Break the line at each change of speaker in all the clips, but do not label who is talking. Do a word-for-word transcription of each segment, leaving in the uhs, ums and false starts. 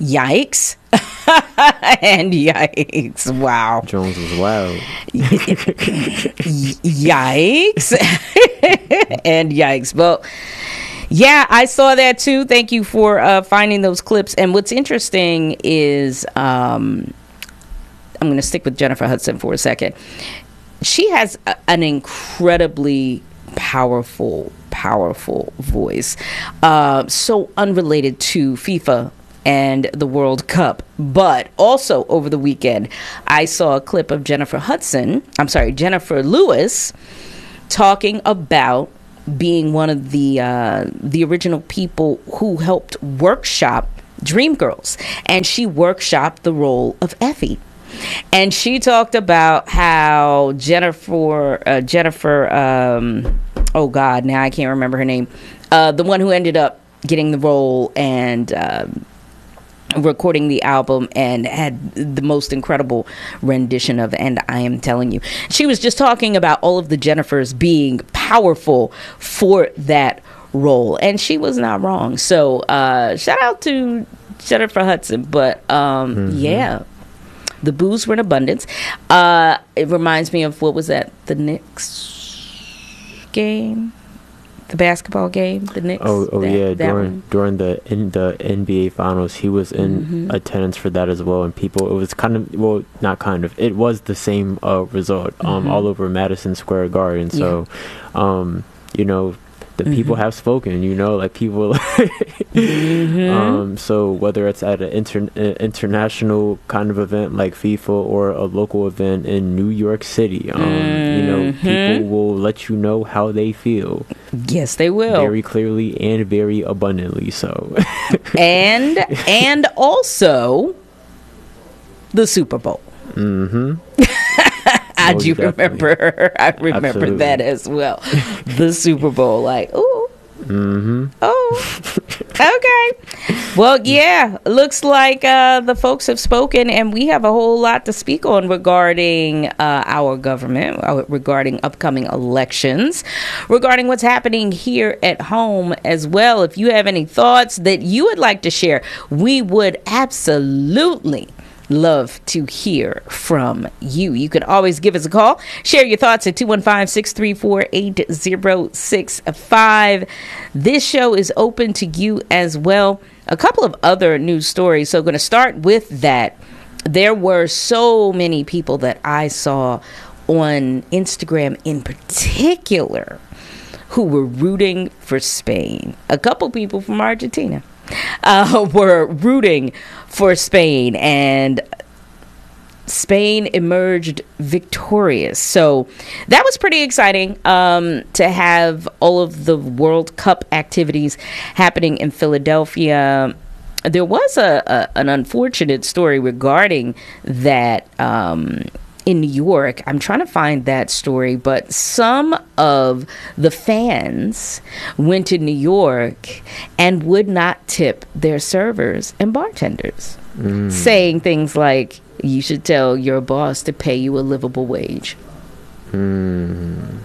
Yikes. And yikes. Wow.
Jones was wild.
Yikes. And yikes. Well, yeah, I saw that too. Thank you for uh, finding those clips. And what's interesting is, um, I'm going to stick with Jennifer Hudson for a second. She has a, an incredibly powerful, powerful voice. Uh, so unrelated to FIFA and the World Cup. But also over the weekend, I saw a clip of Jennifer Hudson, I'm sorry, Jennifer Lewis, talking about being one of the uh, the original people who helped workshop Dreamgirls. And she workshopped the role of Effie. And she talked about how Jennifer, uh, Jennifer, um, oh God, now I can't remember her name, uh, the one who ended up getting the role and uh, recording the album and had the most incredible rendition of And I Am Telling You. She was just talking about all of the Jennifers being powerful for that role, and she was not wrong. So uh, shout out to Jennifer Hudson. But um, mm-hmm. yeah, the booze were in abundance. Uh, it reminds me of, what was that, the Knicks game? The basketball game, the Knicks.
Oh, oh
that,
yeah,
that
during
one?
during the in the N B A finals, he was in mm-hmm. attendance for that as well. And people, it was kind of, well, not kind of, it was the same uh, result, um, mm-hmm. all over Madison Square Garden. So, yeah. um, you know, the mm-hmm. people have spoken. You know, like people. mm-hmm. um, so whether it's at an inter- international kind of event like FIFA or a local event in New York City, um, mm-hmm. you know, people will let you know how they feel.
Yes, they will.
Very clearly and very abundantly so.
and and also the Super Bowl.
Mm-hmm.
I do remember. I remember Absolutely. that as well. The Super Bowl, like, ooh.
Mm-hmm.
Oh, okay. Well, yeah, looks like uh, the folks have spoken, and we have a whole lot to speak on regarding uh, our government, uh, regarding upcoming elections, regarding what's happening here at home as well. If you have any thoughts that you would like to share, we would absolutely love to hear from you. You can always give us a call. Share your thoughts at two one five, six three four, eight zero six five. This show is open to you as well. A couple of other news stories. So I'm going to start with that. There were so many people that I saw on Instagram in particular who were rooting for Spain. A couple people from Argentina Uh, were rooting for Spain, and Spain emerged victorious. So that was pretty exciting, um, to have all of the World Cup activities happening in Philadelphia. There was a, a an unfortunate story regarding that um, in New York. I'm trying to find that story, but some of the fans went to New York and would not tip their servers and bartenders, mm. saying things like, you should tell your boss to pay you a livable wage.
Mm.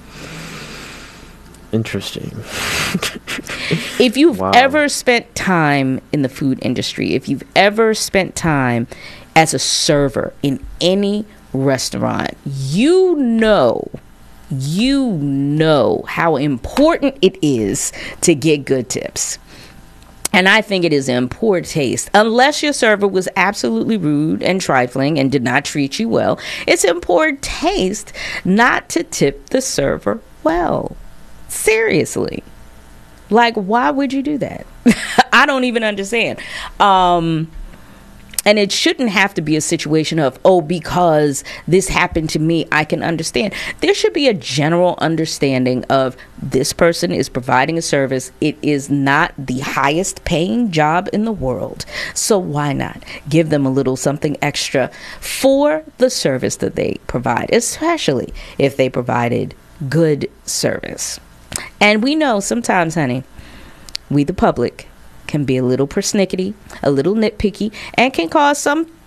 Interesting.
If you've
wow.
ever spent time in the food industry, if you've ever spent time as a server in any restaurant, you know, you know how important it is to get good tips. And I think it is in poor taste, unless your server was absolutely rude and trifling and did not treat you well. It's in poor taste not to tip the server well. Seriously. Like, why would you do that? I don't even understand. Um, and it shouldn't have to be a situation of, oh, because this happened to me, I can understand. There should be a general understanding of this person is providing a service. It is not the highest paying job in the world. So why not give them a little something extra for the service that they provide, especially if they provided good service. And we know sometimes, honey, we the public can be a little persnickety, a little nitpicky, and can cause some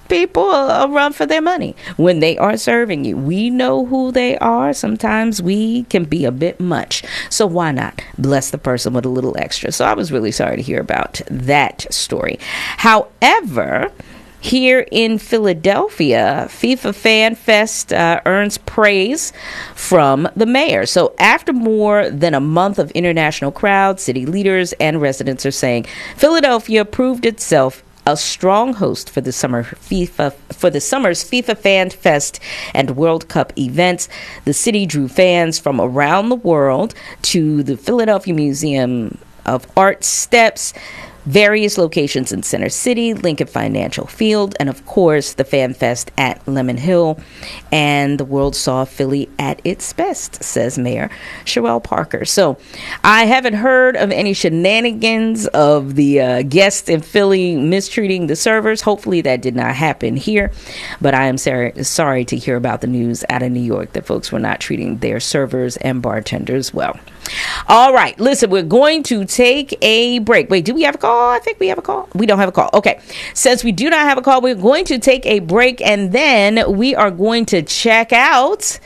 people a, a run for their money when they are serving you. We know who they are. Sometimes we can be a bit much. So why not bless the person with a little extra? So I was really sorry to hear about that story. However, here in Philadelphia, FIFA Fan Fest uh, earns praise from the mayor. So after more than a month of international crowds, city leaders and residents are saying Philadelphia proved itself a strong host for the summer FIFA for the summer's FIFA Fan Fest and World Cup events. The city drew fans from around the world to the Philadelphia Museum of Art steps, various locations in Center City, Lincoln Financial Field, and of course the Fan Fest at Lemon Hill. And the world saw Philly at its best, says Mayor Cherelle Parker. So I haven't heard of any shenanigans of the uh, guests in Philly mistreating the servers. Hopefully that did not happen here. But I am sorry, sorry to hear about the news out of New York that folks were not treating their servers and bartenders well. All right, listen, we're going to take a break. Wait, do we have a call? I think we have a call. We don't have a call. Okay, since we do not have a call, we're going to take a break, and then we are going to check out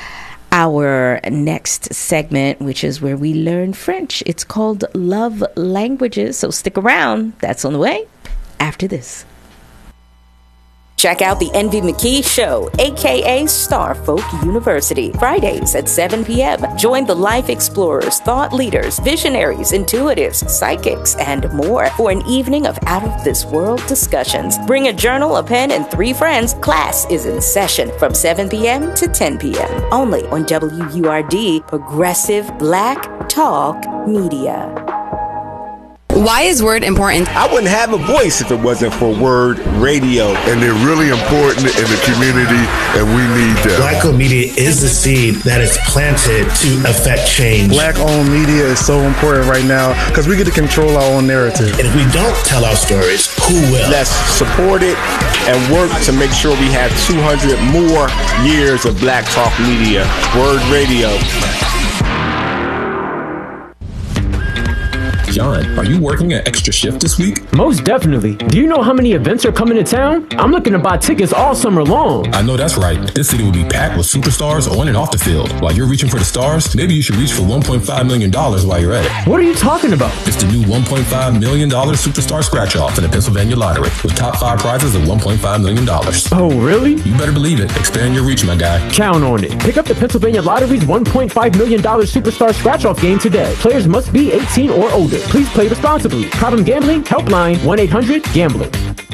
our next segment, which is where we learn French. It's called Love Languages, so stick around. That's on the way after this. Check out the Envy McKee Show, a k a. Star Folk University, Fridays at seven p.m. Join the life explorers, thought leaders, visionaries, intuitives, psychics, and more for an evening of out-of-this-world discussions. Bring a journal, a pen, and three friends. Class is in session from seven p.m. to ten p.m. Only on W U R D, Progressive Black Talk Media.
Why is Word important?
I wouldn't have a voice if it wasn't for Word Radio.
And they're really important in the community, and we need them.
Black-owned media is the seed that is planted to affect change.
Black-owned media is so important right now because we get to control our own narrative.
And if we don't tell our stories, who will?
Let's support it and work to make sure we have two hundred more years of Black Talk Media. Word Radio.
John, are you working an extra shift this week?
Most definitely. Do you know how many events are coming to town? I'm looking to buy tickets all summer long.
I know that's right. This city will be packed with superstars on and off the field. While you're reaching for the stars, maybe you should reach for one point five million dollars while you're at it.
What are you talking about?
It's the new one point five million dollars Superstar Scratch-Off in the Pennsylvania Lottery with top five prizes of one point five million dollars.
Oh, really?
You better believe it. Expand your reach, my guy.
Count on it. Pick up the Pennsylvania Lottery's one point five million dollars Superstar Scratch-Off game today. Players must be eighteen or older. Please play responsibly. Problem gambling? Helpline one eight hundred gambler.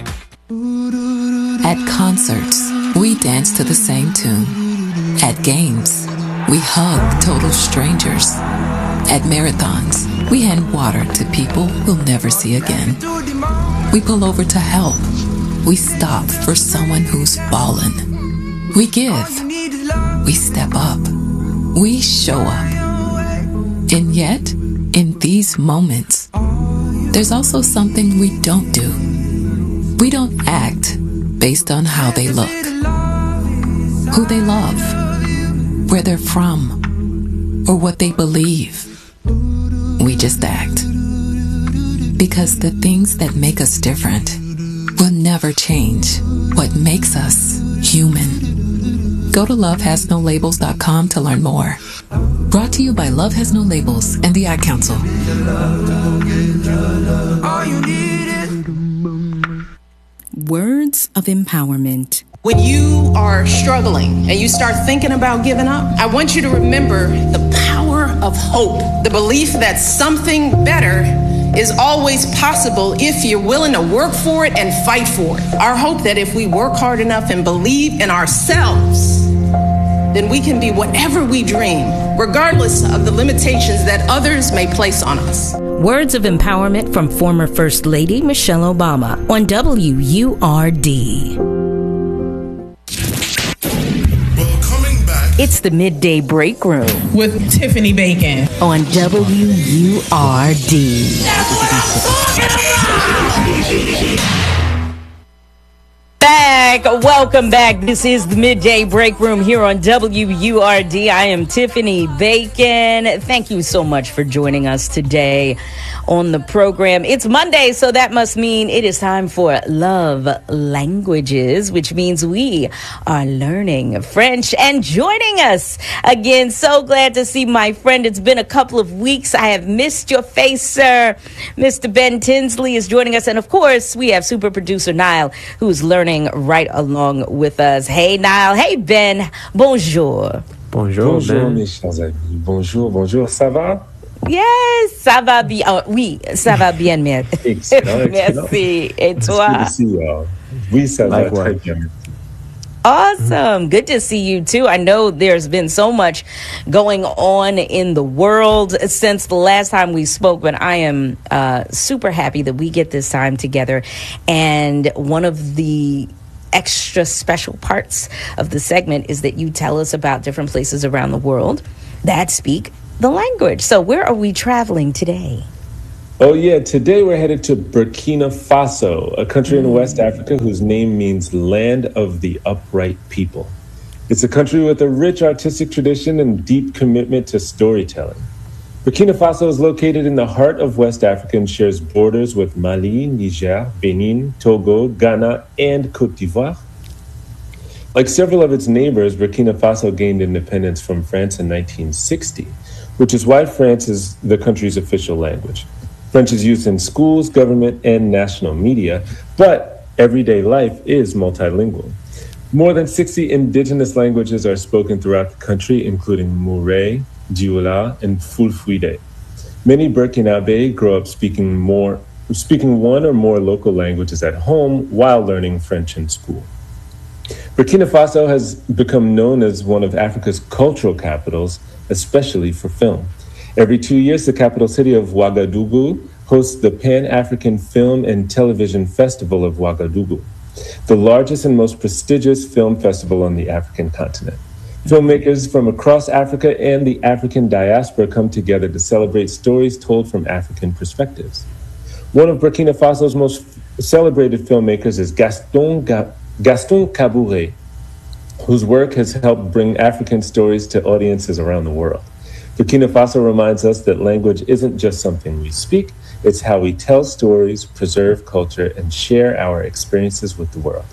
At concerts, we dance to the same tune. At games, we hug total strangers. At marathons, we hand water to people we'll never see again. We pull over to help. We stop for someone who's fallen. We give. We step up. We show up. And yet, in these moments, there's also something we don't do. We don't act based on how they look, who they love, where they're from, or what they believe. We just act. Because the things that make us different will never change what makes us human. Go to love has no labels dot com to learn more. Brought to you by Love Has No Labels and the Ad Council.
Words of empowerment.
When you are struggling and you start thinking about giving up, I want you to remember the power of hope, the belief that something better is always possible if you're willing to work for it and fight for it. Our hope that if we work hard enough and believe in ourselves, then we can be whatever we dream, regardless of the limitations that others may place on us.
Words of empowerment from former First Lady Michelle Obama on W U R D.
Well, coming back.
It's the Midday Break Room
with Tiffany Bacon
on W U R D.
That's what I'm talking about!
Back back. Welcome back. This is the Midday Break Room here on W U R D. I am Tiffany Bacon. Thank you so much for joining us today on the program. It's Monday, so that must mean it is time for Love Languages, which means we are learning French. And joining us again, so glad to see my friend. It's been a couple of weeks. I have missed your face, sir. Mister Ben Tinsley is joining us. And of course, we have super producer Niall, who's learning right along with us. Hey, Niall. Hey, Ben. Bonjour.
Bonjour,
Bonjour,
Ben.
mes chers amis. Bonjour, bonjour. Ça va?
Yes, ça va bien. Oh, oui, ça va bien, merci.
Excellent, excellent.
Merci. Et toi?
It's good to see you all. Oui, ça va très bien.
Awesome. Good to see you too. I know there's been so much going on in the world since the last time we spoke, but I am uh, super happy that we get this time together. And one of the extra special parts of the segment is that you tell us about different places around the world that speak the language. So where are we traveling today?
Oh, yeah. Today we're headed to Burkina Faso, a country in West Africa whose name means Land of the Upright People. It's a country with a rich artistic tradition and deep commitment to storytelling. Burkina Faso is located in the heart of West Africa and shares borders with Mali, Niger, Benin, Togo, Ghana, and Cote d'Ivoire. Like several of its neighbors, Burkina Faso gained independence from France in nineteen sixty, which is why French is the country's official language. French is used in schools, government, and national media, but everyday life is multilingual. More than sixty indigenous languages are spoken throughout the country, including Mouré, Dioula, and Fulfulde. Many Burkinabé grow up speaking more, speaking one or more local languages at home while learning French in school. Burkina Faso has become known as one of Africa's cultural capitals, especially for film. Every two years, the capital city of Ouagadougou hosts the Pan-African Film and Television Festival of Ouagadougou, the largest and most prestigious film festival on the African continent. Filmmakers from across Africa and the African diaspora come together to celebrate stories told from African perspectives. One of Burkina Faso's most celebrated filmmakers is Gaston, Ga- Gaston Kabouré, whose work has helped bring African stories to audiences around the world. Burkina Faso reminds us that language isn't just something we speak, it's how we tell stories, preserve culture, and share our experiences with the world.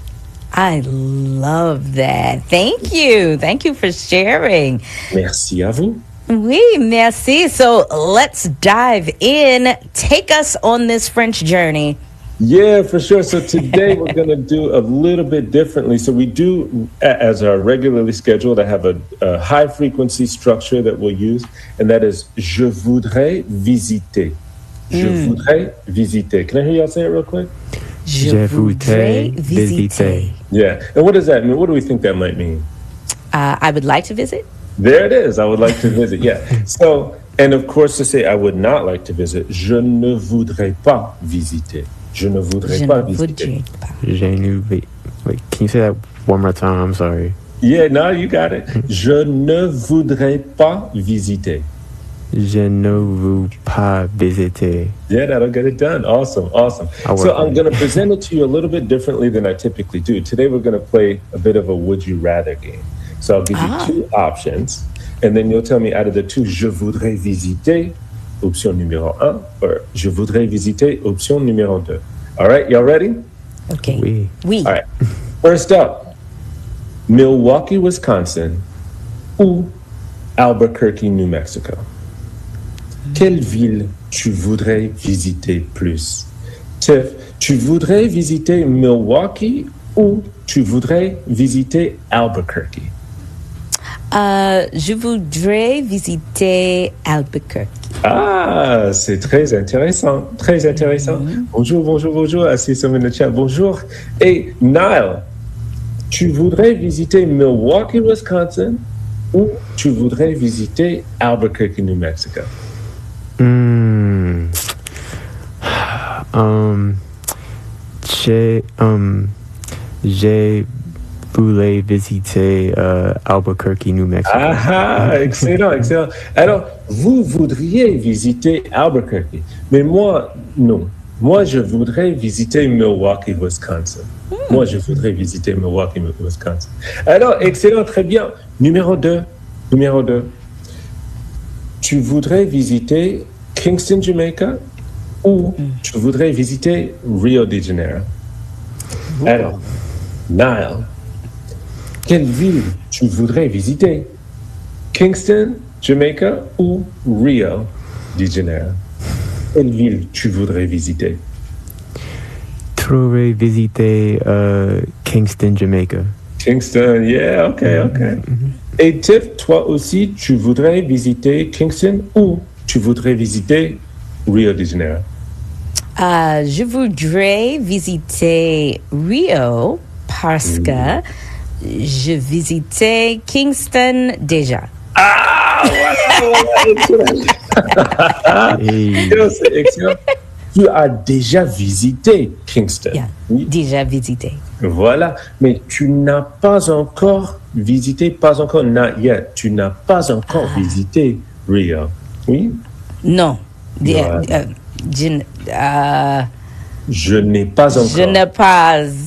I love that. Thank you. Thank you for sharing.
Merci à vous.
Oui, merci. So let's dive in. Take us on this French journey.
Yeah, for sure. So today we're going to do a little bit differently. So we do, as our regularly scheduled, I have a, a high frequency structure that we'll use, and that is je voudrais visiter. Je mm. voudrais visiter. Can I hear y'all say it real quick?
Je, je voudrais visiter.
Yeah. And what does that mean? What do we think that might mean?
Uh, I would like to visit.
There it is. I would like to visit. Yeah. So, and of course, to say I would not like to visit, je ne voudrais pas visiter. Je ne voudrais
je
pas
ne
visiter.
Pas.
Je ne vais. Wait, can you say that one more time? I'm sorry.
Yeah, no, you got it. Je ne voudrais pas visiter.
Je ne veux pas visiter.
Yeah, that'll get it done. Awesome, awesome. So I'm going to present it to you a little bit differently than I typically do. Today we're going to play a bit of a would you rather game. So I'll give you ah. two options, and then you'll tell me out of the two, je voudrais visiter, option numéro un, or je voudrais visiter, option numéro deux. All right, y'all ready?
Okay.
Oui.
Oui.
All right. First up, Milwaukee, Wisconsin, ou Albuquerque, New Mexico. Quelle ville tu voudrais visiter plus? Tiff, tu voudrais visiter Milwaukee ou tu voudrais visiter Albuquerque?
Uh, je voudrais visiter Albuquerque.
Ah, c'est très intéressant, très intéressant. Mm-hmm. Bonjour, bonjour, bonjour. I see some in the chat. Bonjour. Hey, Niall, tu voudrais visiter Milwaukee, Wisconsin ou tu voudrais visiter Albuquerque, New Mexico?
Hmm. Um. J'ai um. J'ai voulu visiter uh, Albuquerque, New Mexico.
Ah, excellent, excellent. Alors, vous voudriez visiter Albuquerque, mais moi, non. Moi, je voudrais visiter Milwaukee, Wisconsin. Mm. Moi, je voudrais visiter Milwaukee, Wisconsin. Alors, excellent, très bien. Numéro deux. Numéro deux. Tu voudrais visiter Kingston, Jamaica, ou mm. tu voudrais visiter Rio de Janeiro? Mm. Alors, Nile, quelle ville tu voudrais visiter? Kingston, Jamaica ou Rio de Janeiro? Quelle ville tu voudrais visiter?
Je voudrais visiter uh, Kingston, Jamaica.
Kingston, yeah, ok, ok. Mm-hmm. Et Tiff, toi aussi, tu voudrais visiter Kingston ou tu voudrais visiter Rio de Janeiro?
Uh, je voudrais visiter Rio parce mm. que je visitais Kingston déjà.
Ah, voilà, voilà, excellent. C'est excellent. Tu as déjà visité Kingston.
Yeah, oui. Déjà visité.
Voilà, mais tu n'as pas encore visité, pas encore, not yet. Tu n'as pas encore ah. visité Rio. Oui?
Non. Yeah, uh, je, uh,
je n'ai pas encore.
Je n'ai pas